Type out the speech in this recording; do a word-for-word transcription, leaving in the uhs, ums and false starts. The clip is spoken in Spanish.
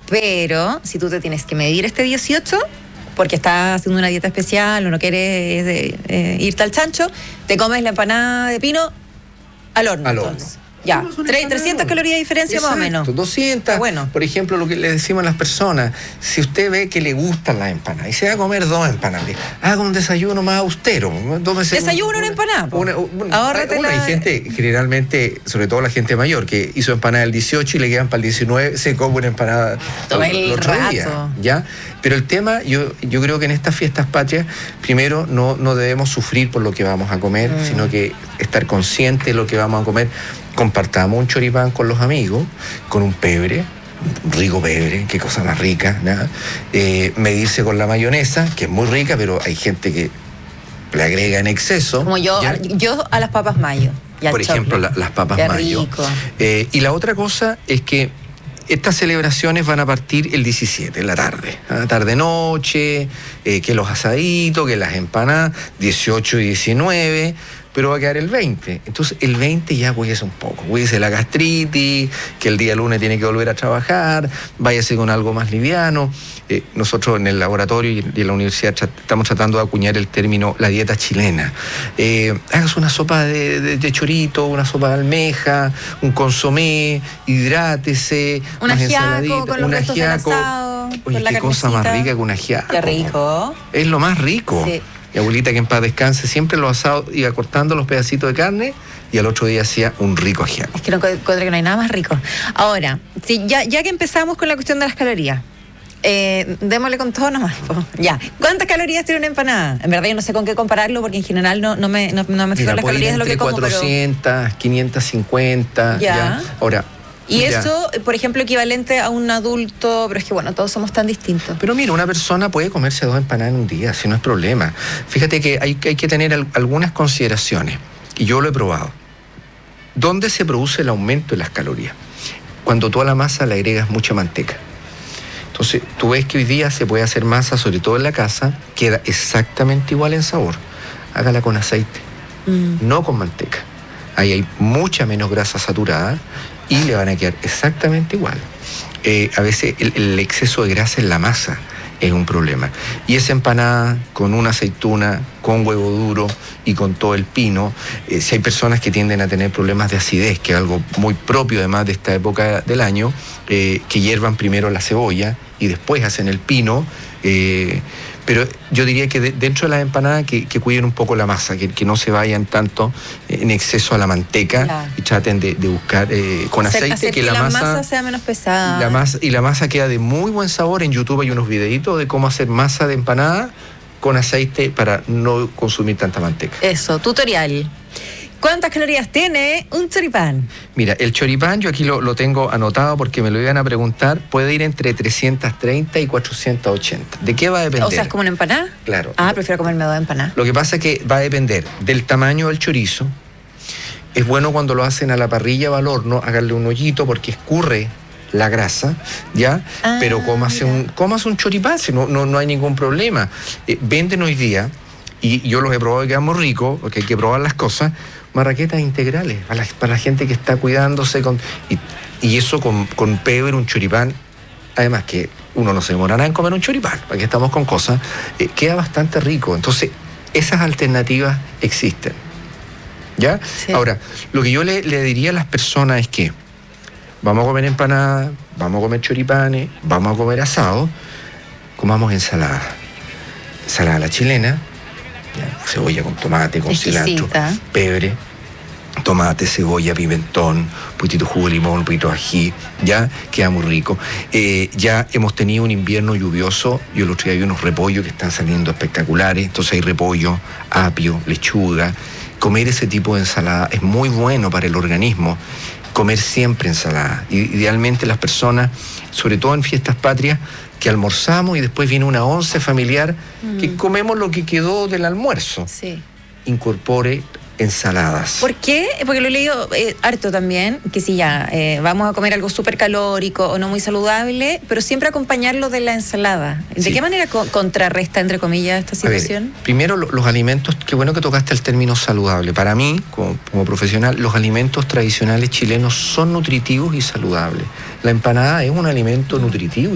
pero si tú te tienes que medir este dieciocho, porque estás haciendo una dieta especial o no quieres eh, eh, irte al chancho, te comes la empanada de pino al horno. Al horno. Entonces. Ya, trescientas calorías de diferencia. Exacto, más o menos. doscientas. Bueno. Por ejemplo, lo que le decimos a las personas, si usted ve que le gustan las empanadas y se va a comer dos empanadas, haga un desayuno más austero. Desayuno una, una empanada. Una, una, Ahórrate una, la... Hay gente, generalmente, sobre todo la gente mayor, que hizo empanada el dieciocho y le quedan para el diecinueve, se come una empanada todo el, el otro rato. Día, ¿ya? Pero el tema, yo, yo creo que en estas fiestas patrias, primero, no, no debemos sufrir por lo que vamos a comer, mm. sino que estar conscientes de lo que vamos a comer. Compartamos un choripán con los amigos, con un pebre, un rico pebre, qué cosa más rica, ¿no? Eh, medirse con la mayonesa, que es muy rica, pero hay gente que le agrega en exceso. Como yo, ¿ya? yo a las papas mayo. Por ejemplo, la, las papas qué mayo. Rico. Eh, y la otra cosa es que estas celebraciones van a partir el diecisiete, en la tarde, ¿eh? tarde-noche, eh, que los asaditos, que las empanadas, dieciocho y diecinueve, pero va a quedar el veinte. Entonces, el veinte ya cuídese un poco. Cuídese la gastritis, que el día lunes tiene que volver a trabajar, váyase con algo más liviano. Eh, nosotros en el laboratorio y en la universidad estamos tratando de acuñar el término la dieta chilena. Eh, hágase una sopa de, de, de chorito, una sopa de almeja, un consomé, hidrátese, un ajiaco con los restos del asado. Oye, qué cosa más rica que un ajiaco. Qué rico. Es lo más rico. Sí. Mi abuelita, que en paz descanse, siempre los asados iba cortando los pedacitos de carne y al otro día hacía un rico ajiaco. Es que no encuentro que no hay nada más rico. Ahora, si ya, ya que empezamos con la cuestión de las calorías, eh, démosle con todo nomás. Po. Ya. ¿Cuántas calorías tiene una empanada? En verdad yo no sé con qué compararlo porque en general no, no me, no, no me fijo en las calorías de lo que como. cuatrocientas, pero... quinientas cincuenta. Ya. ya. Ahora... Y ya. Eso, por ejemplo, equivalente a un adulto, pero es que bueno, todos somos tan distintos. Pero mira, una persona puede comerse dos empanadas en un día, si no es problema. Fíjate que hay, hay que tener al, algunas consideraciones, y yo lo he probado. ¿Dónde se produce el aumento de las calorías? Cuando tú a la masa le agregas mucha manteca. Entonces, tú ves que hoy día se puede hacer masa, sobre todo en la casa, queda exactamente igual en sabor. Hágala con aceite, mm. no con manteca. Ahí hay mucha menos grasa saturada y le van a quedar exactamente igual. Eh, a veces el, el exceso de grasa en la masa es un problema. Y esa empanada con una aceituna, con huevo duro y con todo el pino, eh, si hay personas que tienden a tener problemas de acidez, que es algo muy propio además de esta época del año, eh, que hiervan primero la cebolla y después hacen el pino, eh, pero yo diría que de, dentro de las empanadas que, que cuiden un poco la masa, que, que no se vayan tanto en exceso a la manteca, claro. y traten de, de buscar eh, con hacer, aceite hacer que, que la, la masa, masa sea menos pesada. La masa, y la masa queda de muy buen sabor. En YouTube hay unos videitos de cómo hacer masa de empanada con aceite para no consumir tanta manteca. Eso, tutorial. ¿Cuántas calorías tiene un choripán? Mira, el choripán yo aquí lo, lo tengo anotado porque me lo iban a preguntar. Puede ir entre trescientas treinta y cuatrocientas ochenta. ¿De qué va a depender? O sea, ¿es como una empanada? Claro. Ah, prefiero comerme dos empanadas. Lo que pasa es que va a depender del tamaño del chorizo. Es bueno cuando lo hacen a la parrilla o al horno, háganle un hoyito porque escurre la grasa, ¿ya? Ah, pero cómase un, cómase un choripán, si no, no, no hay ningún problema. Eh, venden hoy día, y yo los he probado y quedan muy ricos, porque hay que probar las cosas, marraquetas integrales, para la, para la gente que está cuidándose, con, y, y eso con, con pebre, un choripán, además que uno no se demorará en comer un choripán, porque estamos con cosas, eh, queda bastante rico. Entonces, esas alternativas existen, ¿ya? Sí. Ahora, lo que yo le, le diría a las personas es que vamos a comer empanadas, vamos a comer choripanes, vamos a comer asado, comamos ensalada, ensalada a la chilena, cebolla con tomate, con exquisita. Cilantro, pebre, tomate, cebolla, pimentón, un poquitito de jugo de limón, un poquito de ají, ya queda muy rico. Eh, ya hemos tenido un invierno lluvioso, yo el otro día vi unos repollos que están saliendo espectaculares, entonces hay repollo, apio, lechuga. Comer ese tipo de ensalada es muy bueno para el organismo, comer siempre ensalada. Idealmente las personas, sobre todo en fiestas patrias, que almorzamos y después viene una once familiar, mm. que comemos lo que quedó del almuerzo. Sí. Incorpore ensaladas. ¿Por qué? Porque lo he leído eh, harto también, que si ya eh, vamos a comer algo súper calórico o no muy saludable, pero siempre acompañarlo de la ensalada. ¿De sí. qué manera co- contrarresta, entre comillas, esta situación? Ver, primero, lo, los alimentos, qué bueno que tocaste el término saludable. Para mí, como, como profesional, los alimentos tradicionales chilenos son nutritivos y saludables. La empanada es un alimento nutritivo